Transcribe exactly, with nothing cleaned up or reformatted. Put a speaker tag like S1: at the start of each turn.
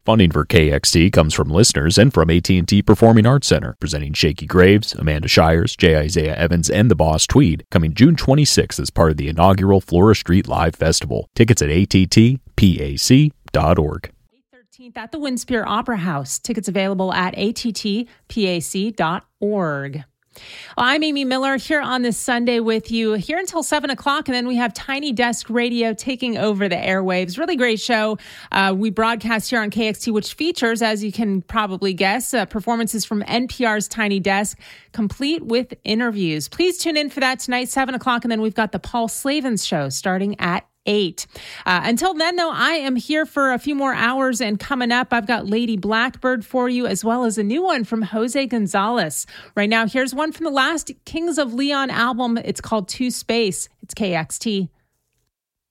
S1: Funding for K X T comes from listeners and from A T and T Performing Arts Center, presenting Shakey Graves, Amanda Shires, J. Isaiah Evans, and the Boss Tweed, coming June twenty-sixth as part of the inaugural Flora Street Live Festival. Tickets at A T T pac dot org.
S2: thirteenth at the Winspear Opera House. Tickets available at A T T pac dot org. Well, I'm Amy Miller here on this Sunday with you here until seven o'clock. And then we have Tiny Desk Radio taking over the airwaves. Really great show. Uh, we broadcast here on K X T, which features, as you can probably guess, uh, performances from N P R's Tiny Desk, complete with interviews. Please tune in for that tonight, seven o'clock. And then we've got the Paul Slavens Show starting at eight. Uh, until then, though, I am here for a few more hours, and coming up, I've got Lady Blackbird for you, as well as a new one from Jose Gonzalez. Right now, here's one from the last Kings of Leon album. It's called To Space. It's K X T.